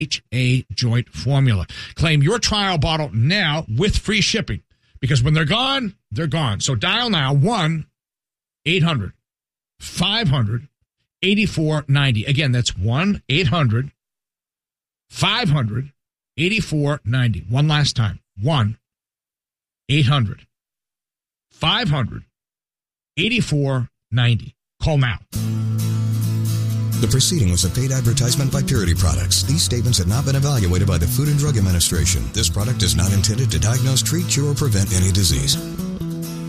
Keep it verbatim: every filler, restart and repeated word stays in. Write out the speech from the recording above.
H A Joint Formula. Claim your trial bottle now with free shipping, because when they're gone, they're gone. So dial now one eight hundred five hundred eighty-four ninety. Again, that's one eight hundred five hundred eighty-four ninety. One last time. one eight hundred five hundred eighty-four ninety. Call now. The proceeding was a paid advertisement by Purity Products. These statements have not been evaluated by the Food and Drug Administration. This product is not intended to diagnose, treat, cure, or prevent any disease.